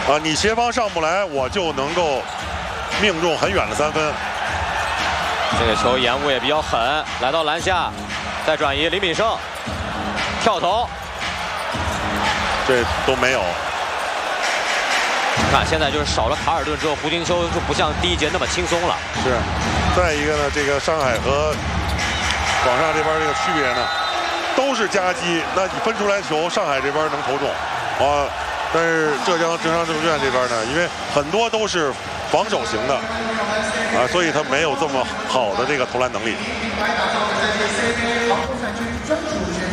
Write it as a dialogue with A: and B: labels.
A: 你协防上不来，我就能够命中很远的3分。
B: 这个球延误也比较狠，来到篮下，再转移，李敏胜跳投，
A: 这都没有。
B: 看现在就是少了卡尔顿之后，胡金秋就不像第一节那么轻松了。
A: 是，再一个呢，这个上海和广厦这边这个区别呢，都是夹击。那你分出来球，上海这边能投中，但是浙江政商证券这边呢，因为很多都是防守型的，所以他没有这么好的这个投篮能力。